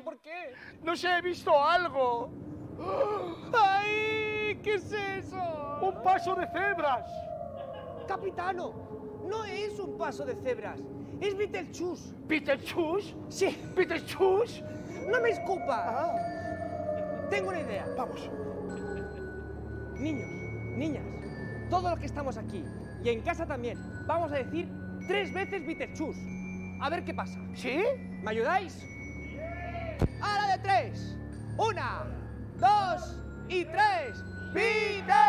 sé por qué. No sé, he visto algo. ¡Ay! ¿Qué es eso? ¡Un paso de cebras! Capitano, no es un paso de cebras. Es Beetlejuice. ¿Beetlejuice? Sí. ¿Beetlejuice? ¡No me escupas! Tengo una idea. Vamos. Niños, niñas, todos los que estamos aquí y en casa también, vamos a decir 3 veces Beetlejuice. A ver qué pasa. ¿Sí? ¿Me ayudáis? ¡A la de 3! 1, 2 y 3. ¡Beetlejuice!